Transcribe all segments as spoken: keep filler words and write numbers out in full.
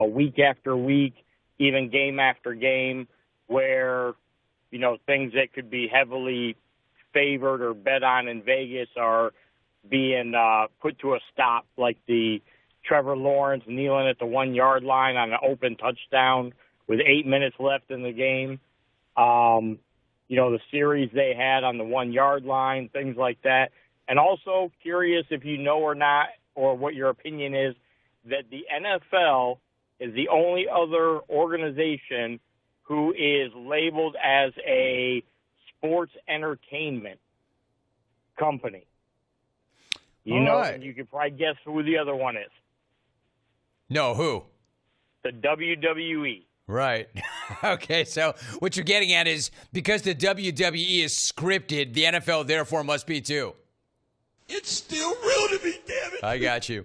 a week after week, even game after game, where, you know, things that could be heavily favored or bet on in Vegas are being uh, put to a stop, like the Trevor Lawrence kneeling at the one-yard line on an open touchdown with eight minutes left in the game. Um, you know, the series they had on the one-yard line, things like that. And also curious if you know or not, or what your opinion is, that the N F L is the only other organization who is labeled as a sports entertainment company. You All know, right. and you could probably guess who the other one is. No, who? The W W E. Right. Okay, so what you're getting at is because the W W E is scripted, the N F L therefore must be too. It's still real to me, damn it. I got you.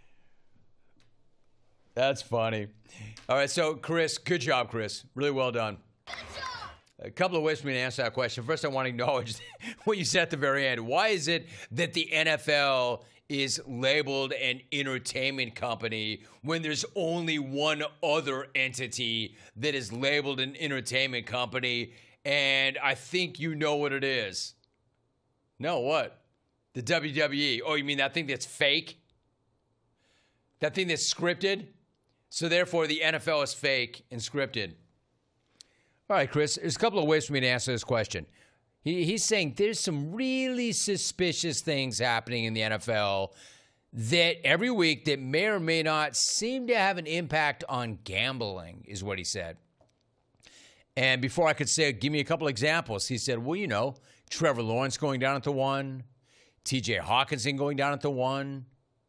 That's funny. All right, so Chris, good job, Chris. Really well done. A couple of ways for me to answer that question. First, I want to acknowledge what you said at the very end. Why is it that the N F L is labeled an entertainment company when there's only one other entity that is labeled an entertainment company? And I think you know what it is. No, what? The W W E. Oh, you mean that thing that's fake? That thing that's scripted? So therefore, the N F L is fake and scripted. All right, Chris, there's a couple of ways for me to answer this question. He, he's saying there's some really suspicious things happening in the N F L that every week that may or may not seem to have an impact on gambling, is what he said. And before I could say, give me a couple examples, he said, well, you know, Trevor Lawrence going down at the one, T J Hawkinson going down at the one.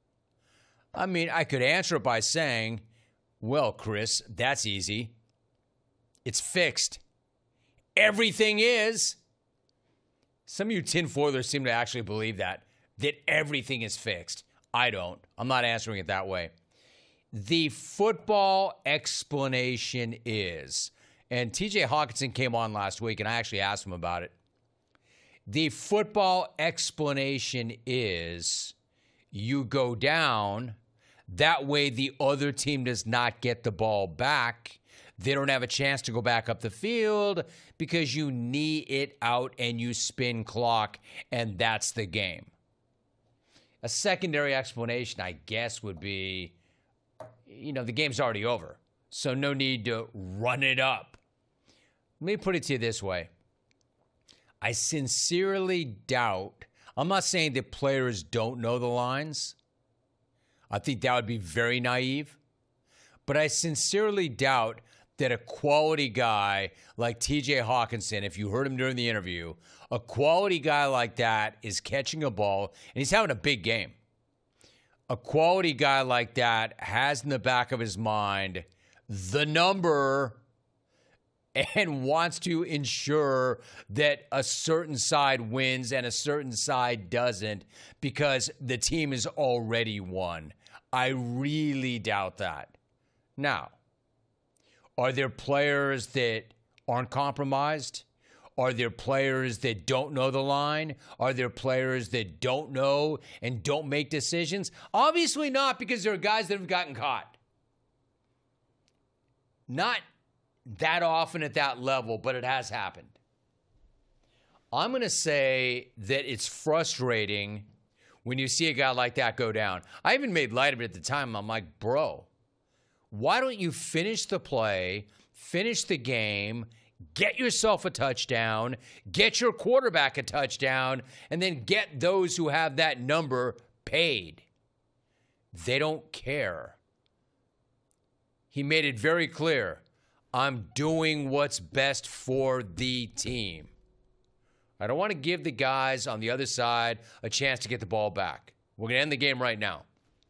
I mean, I could answer it by saying, well, Chris, that's easy. It's fixed. Everything is. Some of you tinfoilers seem to actually believe that, that everything is fixed. I don't. I'm not answering it that way. The football explanation is, and T J Hawkinson came on last week, and I actually asked him about it. The football explanation is you go down, that way the other team does not get the ball back. They don't have a chance to go back up the field because you knee it out and you spin clock, and that's the game. A secondary explanation, I guess, would be, you know, the game's already over, so no need to run it up. Let me put it to you this way. I sincerely doubt, I'm not saying that players don't know the lines. I think that would be very naive. But I sincerely doubt that a quality guy like T J Hawkinson, if you heard him during the interview, a quality guy like that is catching a ball, and he's having a big game. A quality guy like that has in the back of his mind the number and wants to ensure that a certain side wins and a certain side doesn't because the team is already won. I really doubt that. Now, are there players that aren't compromised? Are there players that don't know the line? Are there players that don't know and don't make decisions? Obviously not, because there are guys that have gotten caught. Not that often at that level, but it has happened. I'm going to say that it's frustrating when you see a guy like that go down. I even made light of it at the time. I'm like, bro, why don't you finish the play, finish the game, get yourself a touchdown, get your quarterback a touchdown, and then get those who have that number paid? They don't care. He made it very clear. I'm doing what's best for the team. I don't want to give the guys on the other side a chance to get the ball back. We're going to end the game right now.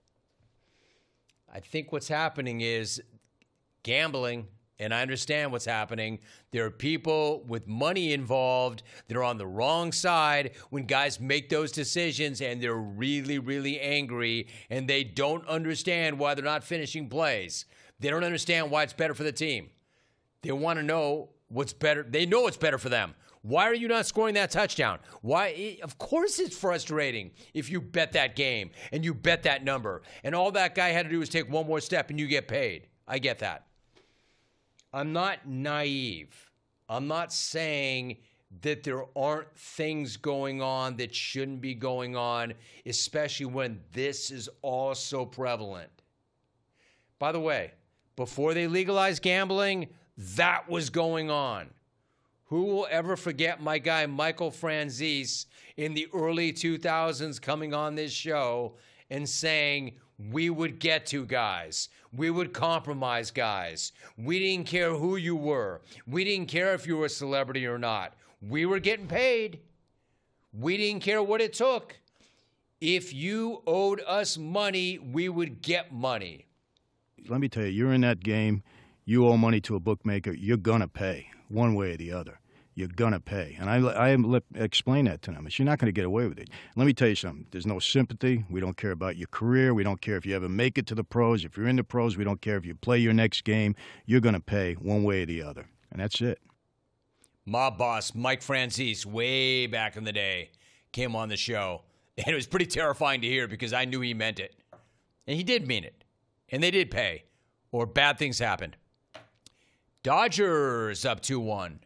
I think what's happening is gambling, and I understand what's happening. There are people with money involved that are on the wrong side when guys make those decisions, and they're really, really angry, and they don't understand why they're not finishing plays. They don't understand why it's better for the team. They want to know what's better. They know what's better for them. Why are you not scoring that touchdown? Why? Of course it's frustrating if you bet that game and you bet that number, and all that guy had to do was take one more step and you get paid. I get that. I'm not naive. I'm not saying that there aren't things going on that shouldn't be going on, especially when this is all so prevalent. By the way, before they legalized gambling, that was going on. Who will ever forget my guy Michael Franzese in the early two thousands coming on this show and saying, we would get to guys. We would compromise guys. We didn't care who you were. We didn't care if you were a celebrity or not. We were getting paid. We didn't care what it took. If you owed us money, we would get money. Let me tell you, you're in that game. You owe money to a bookmaker. You're going to pay one way or the other. You're going to pay. And I, I explain that to them. You're not going to get away with it. Let me tell you something. There's no sympathy. We don't care about your career. We don't care if you ever make it to the pros. If you're in the pros, we don't care if you play your next game. You're going to pay one way or the other. And that's it. Mob boss Mike Franzese, way back in the day, came on the show. And it was pretty terrifying to hear because I knew he meant it. And he did mean it. And they did pay. Or bad things happened. Dodgers up two one.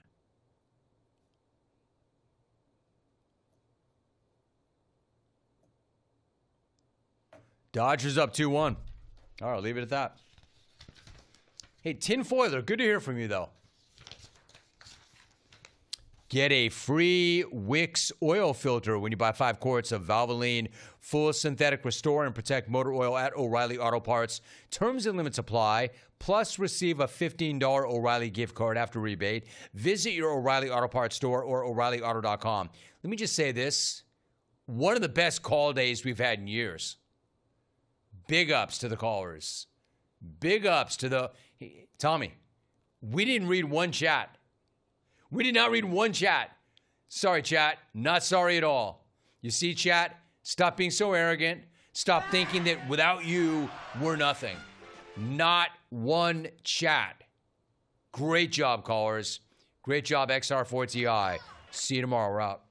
Dodgers up two one. All right, I'll leave it at that. Hey, Tin Foiler, good to hear from you, though. Get a free Wix oil filter when you buy five quarts of Valvoline Full Synthetic Restore and Protect Motor Oil at O'Reilly Auto Parts. Terms and limits apply. Plus, receive a fifteen dollars O'Reilly gift card after rebate. Visit your O'Reilly Auto Parts store or O'Reilly Auto dot com. Let me just say this. One of the best call days we've had in years. Big ups to the callers. Big ups to the... Tommy, we didn't read one chat. We did not read one chat. Sorry, chat. Not sorry at all. You see, chat? Stop being so arrogant. Stop thinking that without you, we're nothing. Not one chat. Great job, callers. Great job, X R four T I. See you tomorrow. We're out.